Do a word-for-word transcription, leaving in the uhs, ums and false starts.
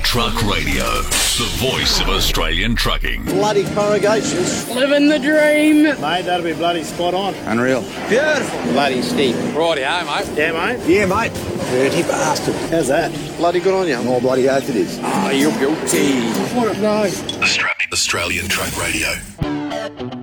Truck Radio, the voice of Australian trucking. Bloody corrugations. Living the dream. Mate, that'll be bloody spot on. Unreal. Beautiful. Bloody steep. Rightio, mate. Yeah, mate. Yeah, mate. Dirty bastard. How's that? Bloody good on you. More bloody oath it is. Ah, oh, you're guilty. What a nice. Australian Truck Radio.